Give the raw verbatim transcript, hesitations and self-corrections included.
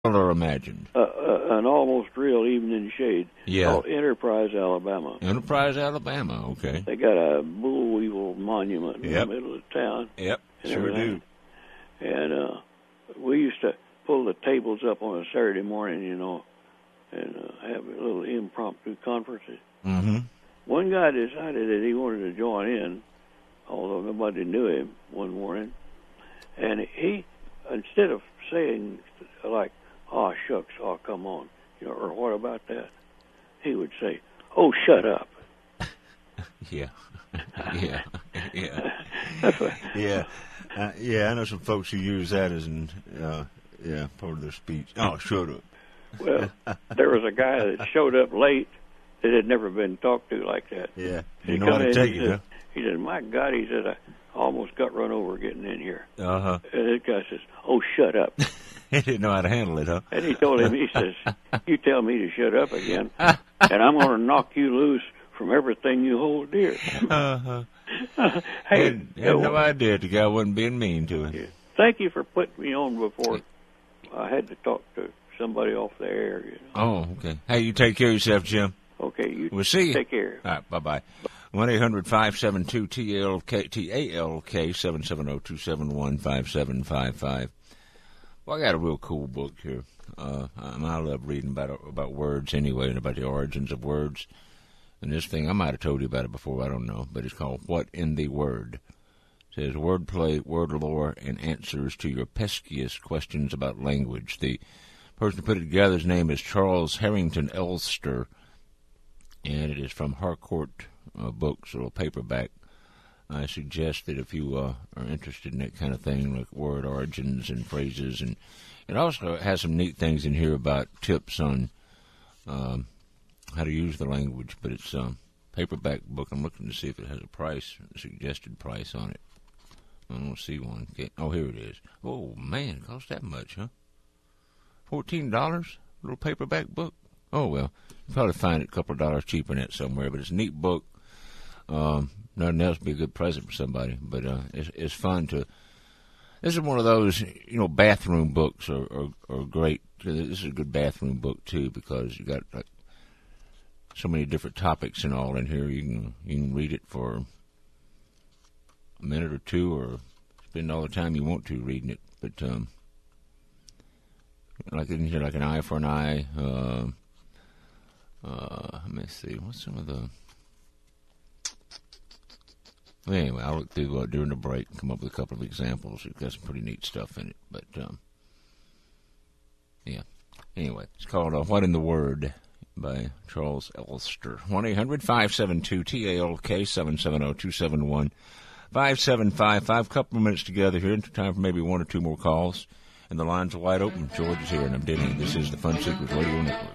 or imagined? Uh, uh, an almost real evening shade. Yeah. Called Enterprise, Alabama. Enterprise, Alabama. Okay. They got a bull weevil monument in Yep. the middle of town. Yep. and Sure everything. do. And uh, we used to pull the tables up on a Saturday morning, you know, and uh, have a little impromptu conferences. Mm-hmm. One guy decided that he wanted to join in, although nobody knew him one morning. And he, instead of saying, like, oh, shucks, oh, come on, you know, or what about that, he would say, oh, shut up. Yeah. yeah. Yeah. yeah. Uh, yeah, I know some folks who use that as an, uh, yeah, part of their speech. Oh, shut up. Well, there was a guy that showed up late that had never been talked to like that. Yeah. He You know how come to in, take he it, said, huh? He said, my God, he said, I almost got run over getting in here. Uh-huh. And this guy says, oh, shut up. He didn't know how to handle it, huh? And he told him, he says, you tell me to shut up again, and I'm going to knock you loose from everything you hold dear. Uh-huh. Hey, Had, had uh, no idea the guy wasn't being mean to him. yeah. Thank you for putting me on before I had to talk to somebody off the air. You know. Oh, okay. Hey, you take care of yourself, Jim. Okay, you We'll see you. take care. All right, bye-bye. one eight hundred five seven two T A L K, T A L K, seven seven zero two seven one five seven five five. Well, I got a real cool book here. Uh, I love reading about about words anyway and about the origins of words. And this thing, I might have told you about it before, I don't know, but it's called What in the Word. It says wordplay, word lore, and answers to your peskiest questions about language. The person who put it together, his name is Charles Harrington Elster, and it is from Harcourt uh, Books, a little paperback. I suggest that if you uh, are interested in that kind of thing, like word origins and phrases, and it also has some neat things in here about tips on um, how to use the language, but it's a um, paperback book. I'm looking to see if it has a price, a suggested price on it. I don't see one. Okay. Oh, here it is. Oh, man, it costs that much, huh? fourteen dollars? A little paperback book? Oh, well, you'll probably find it a couple of dollars cheaper than that somewhere, but it's a neat book. Um, nothing else would be a good present for somebody, but uh, it's, it's fun to... This is one of those, you know, bathroom books are, are, are great. This is a good bathroom book, too, because you got like, so many different topics and all in here. You can you can read it for a minute or two, or spend all the time you want to reading it. But um, like in here, like an eye for an eye. Uh, uh, let me see. What's some of the? Well, anyway, I'll look through uh, during the break and come up with a couple of examples. It's got some pretty neat stuff in it. But um, yeah. Anyway, it's called uh, "What in the Word" by Charles Elster. one eight hundred five seven two T A L K, seven seven zero two seven one five seven five five. Couple of minutes together here. Time for maybe one or two more calls. And the lines are wide open. George is here, and I'm Denny. This is the Fun Seekers Radio Network.